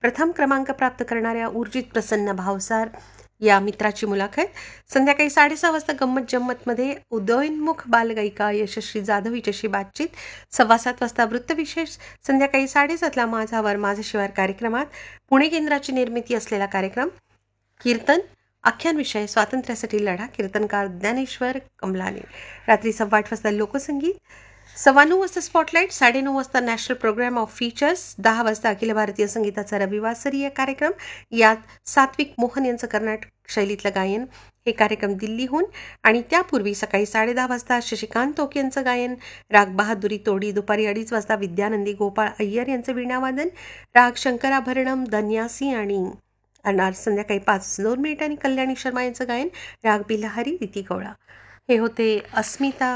प्रथम क्रमांक प्राप्त करणाऱ्या ऊर्जित प्रसन्न भावसार या मित्राची मुलाखत. संध्याकाळी 6:30 वाजता गंमत जम्मतमध्ये उदयोन्मुख बालगायिका यशस्वी जाधव हिच्याशी बातचीत. 7:15 वाजता वृत्तविशेष. संध्याकाळी 7:30ला माझावर माझं शिवार कार्यक्रमात पुणे केंद्राची निर्मिती असलेला कार्यक्रम. कीर्तन आख्यानविषय स्वातंत्र्यासाठी लढा. कीर्तनकार ज्ञानेश्वर कमलाने. रात्री 8:15 वाजता लोकसंगीत. 9:15 वाजता स्पॉटलाईट. 9:30 वाजता नॅशनल प्रोग्राम ऑफ फीचर्स. 10 वाजता अखिल भारतीय संगीताचा रविवासरीय कार्यक्रम. यात सात्विक मोहन यांचं कर्नाटक शैलीतलं गायन. हे कार्यक्रम दिल्लीहून. आणि त्यापूर्वी सकाळी 10:30 वाजता शशिकांत ओक यांचं गायन. राग बहादुरी तोडी. दुपारी 2:30 वाजता विद्यानंदी गोपाळ अय्यर यांचं वीणावादन. राग शंकराभरणम धन्यासी आणि अनार. संध्याकाळी 5:02 आणि कल्याणी शर्मा यांचं गायन. राग बिलहारी रीती गवळा. हे होते अस्मिता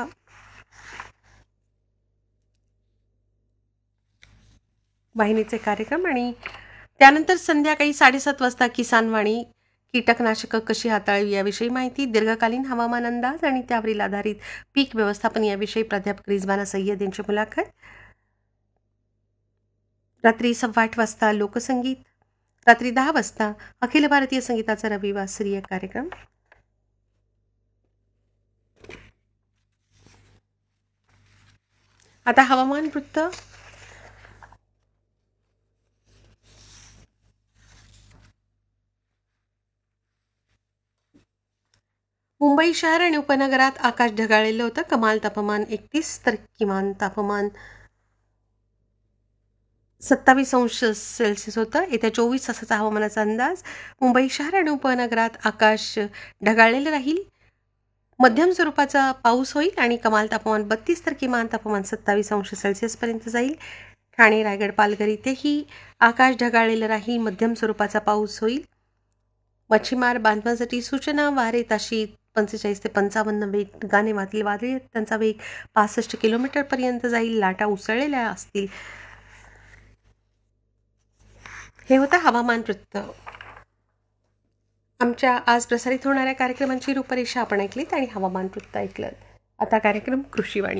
वाहिनीचे कार्यक्रम. आणि त्यानंतर संध्याकाळी 7:30 वाजता किसानवाणी. कीटकनाशकं कशी हाताळावी याविषयी माहिती. दीर्घकालीन हवामान अंदाज आणि त्यावरील आधारित पीक व्यवस्थापन याविषयी प्राध्यापक रिजवाना सय्यद यांची मुलाखत. रात्री 8:15 वाजता लोकसंगीत. रात्री 10 वाजता अखिल भारतीय संगीताचा रविवासरीय कार्यक्रम. आता हवामान वृत्त. मुंबई शहर आणि उपनगरात आकाश ढगाळलेलं होतं. कमाल तापमान 31 तर किमान तापमान 27°C होतं. येत्या 24 तासाचा हवामानाचा अंदाज. मुंबई शहर आणि उपनगरात आकाश ढगाळलेलं राहील. मध्यम स्वरूपाचा पाऊस होईल आणि कमाल तापमान 32 तर किमान तापमान 27°C पर्यंत जाईल. ठाणे, रायगड, पालघर इथेही आकाश ढगाळलेलं राहील. मध्यम स्वरूपाचा पाऊस होईल. मच्छीमार बांधवांसाठी सूचना. वारे ताशी 45 ते 55 वेगाने वादळी त्यांचा वेग 65 किलोमीटरपर्यंत जाईल. लाटा उसळलेल्या असतील. हे होतं हवामान वृत्त. आमच्या आज प्रसारित होणाऱ्या कार्यक्रमांची रूपरेषा आपण ऐकलीत आणि हवामान वृत्त ऐकलं. आता कार्यक्रम कृषीवाणी.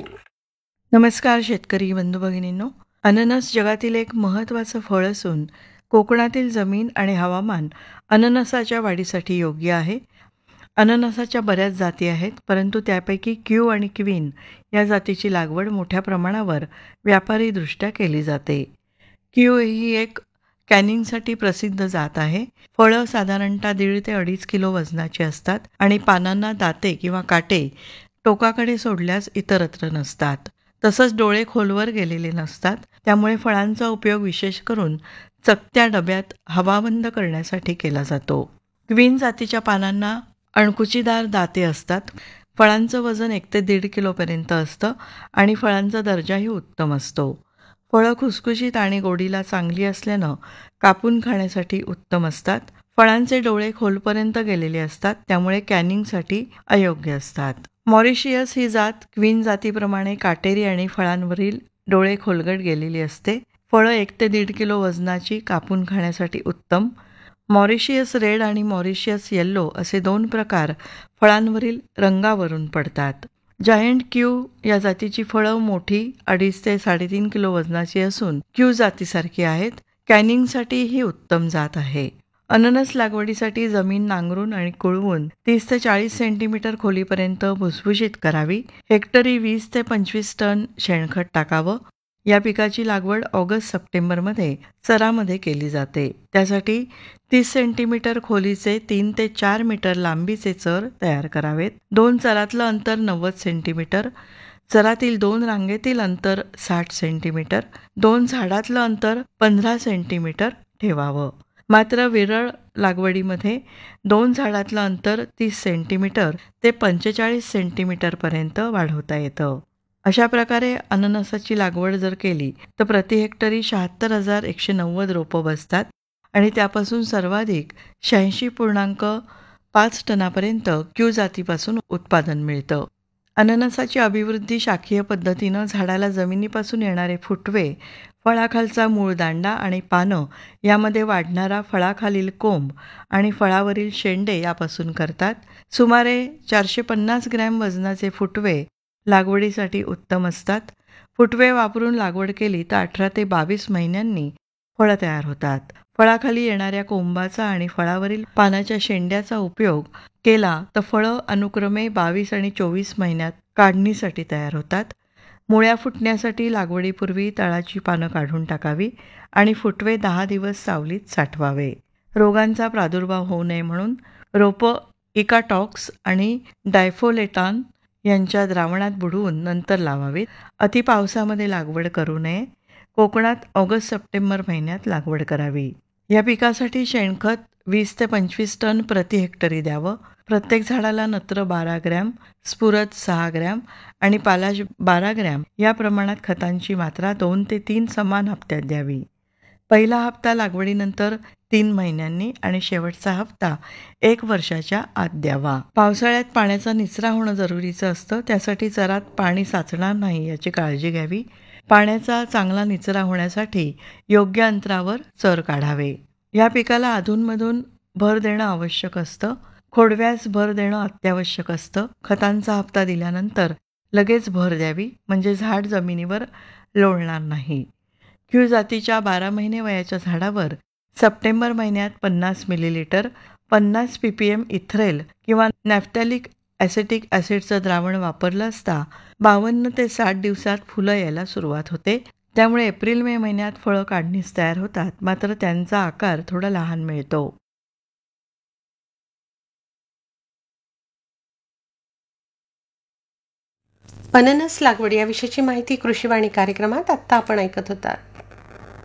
नमस्कार शेतकरी बंधू भगिनींनो. अननस जगातील एक महत्त्वाचं फळ असून कोकणातील जमीन आणि हवामान अननसाच्या वाढीसाठी योग्य आहे. अननसाच्या बऱ्याच जाती आहेत, परंतु त्यापैकी क्यू आणि क्वीन या जातीची लागवड मोठ्या प्रमाणावर व्यापारीदृष्ट्या केली जाते. क्यू ही एक कॅनिंगसाठी प्रसिद्ध जात आहे. फळं साधारणतः 1.5 ते 2.5 किलो वजनाची असतात आणि पानांना दाते किंवा काटे टोकाकडे सोडल्यास इतरत्र नसतात. तसंच डोळे खोलवर गेलेले नसतात. त्यामुळे फळांचा उपयोग विशेष करून चकत्या डब्यात हवा बंद करण्यासाठी केला जातो. क्वीन जातीच्या पानांना अणकुचीदार दाते असतात. फळांचं वजन 1 ते 1.5 किलोपर्यंत असतं आणि फळांचा दर्जाही उत्तम असतो. फळं खुसखुशीत आणि गोडीला चांगली असल्यानं कापून खाण्यासाठी उत्तम असतात. फळांचे डोळे खोलपर्यंत गेलेले असतात, त्यामुळे कॅनिंगसाठी अयोग्य असतात. मॉरिशियस ही जात क्वीन जातीप्रमाणे काटेरी आणि फळांवरील डोळे खोलगट गेलेली असते. फळं 1 ते 1.5 किलो वजनाची, कापून खाण्यासाठी उत्तम. मॉरिशियस रेड आणि मॉरिशियस येल्लो असे 2 प्रकार फळांवरील रंगावरून पडतात. जायंट क्यू या जातीची फळं मोठी 2.5 ते 3.5 किलो वजनाची असून क्यू जातीसारखी आहेत. कॅनिंगसाठी ही उत्तम जात आहे. अननस लागवडीसाठी जमीन नांगरून आणि कुळवून 30 ते 40 सेंटीमीटर खोलीपर्यंत भुसभुशीत करावी. हेक्टरी 20 ते 25 टन शेणखत टाकावं. या पिकाची लागवड ऑगस्ट-सप्टेंबरमध्ये चरामध्ये केली जाते. त्यासाठी 30 सेंटीमीटर खोलीचे 3 ते 4 मीटर लांबीचे चर तयार करावेत. 2 चरातलं अंतर 90 सेंटीमीटर. चरातील 2 रांगेतील अंतर 60 सेंटीमीटर. 2 झाडातलं अंतर 15 सेंटीमीटर ठेवावं. मात्र विरळ लागवडीमध्ये 2 झाडातलं अंतर 30 सेंटीमीटर ते 45 सेंटीमीटरपर्यंत वाढवता येतं. अशा प्रकारे अननसाची लागवड जर केली तर प्रति हेक्टरी 76,190 रोपं बसतात आणि त्यापासून सर्वाधिक 86.5 टनापर्यंत क्यू जातीपासून उत्पादन मिळतं. अननसाची अभिवृद्धी शाखीय पद्धतीनं झाडाला जमिनीपासून येणारे फुटवे, फळाखालचा मूळदांडा आणि पानं यामध्ये वाढणारा फळाखालील कोंब आणि फळावरील शेंडे यापासून करतात. सुमारे 450 ग्रॅम वजनाचे फुटवे लागवडीसाठी उत्तम असतात. फुटवे वापरून लागवड केली तर 18 ते 22 महिन्यांनी फळं तयार होतात. फळाखाली येणाऱ्या कोंबाचा आणि फळावरील पानाच्या शेंड्याचा उपयोग केला तर फळं अनुक्रमे 22 आणि 24 महिन्यात काढणीसाठी तयार होतात. मुळ्या फुटण्यासाठी लागवडीपूर्वी तळाची पानं काढून टाकावी आणि फुटवे 10 दिवस सावलीत साठवावे. रोगांचा प्रादुर्भाव होऊ नये म्हणून रोपं इकाटॉक्स आणि डायफोलेटान यांच्या द्रावणात बुडवून नंतर लावावीत. अतिपावसामध्ये लागवड करू नये. कोकणात ऑगस्ट-सप्टेंबर महिन्यात लागवड करावी. या पिकासाठी शेणखत 20 ते 25 टन प्रति हेक्टरी द्यावं. प्रत्येक झाडाला नत्र 12 ग्रॅम, स्फुरद 6 ग्रॅम आणि पालाश 12 ग्रॅम या प्रमाणात खतांची मात्रा 2 ते 3 समान हप्त्यात द्यावी. पहिला हप्ता लागवडीनंतर 3 महिन्यांनी आणि शेवटचा हप्ता 1 वर्षाच्या आत द्यावा. पावसाळ्यात पाण्याचा निचरा होणं जरुरीचं असतं. त्यासाठी चरात पाणी साचणार नाही याची काळजी घ्यावी. पाण्याचा चांगला निचरा होण्यासाठी योग्य अंतरावर चर काढावे. या पिकाला अधूनमधून भर देणं आवश्यक असतं. खोडव्यास भर देणं अत्यावश्यक असतं. खतांचा हप्ता दिल्यानंतर लगेच भर द्यावी म्हणजे झाड जमिनीवर लोळणार नाही. क्यू जातीच्या 12 महिने वयाच्या झाडावर सप्टेंबर महिन्यात 50 मिलीलिटर 50 ppm इथ्रेल किंवा नॅफ्थॅलिक ॲसेटिक ॲसिडचं द्रावण वापरलं असता 52 ते 60 दिवसात फुलं यायला सुरुवात होते. त्यामुळे एप्रिल-मे महिन्यात फळं काढणीस तयार होतात, मात्र त्यांचा आकार थोडा लहान मिळतो. अननस लागवड याविषयीची माहिती कृषीवाणी कार्यक्रमात आत्ता आपण ऐकत होता.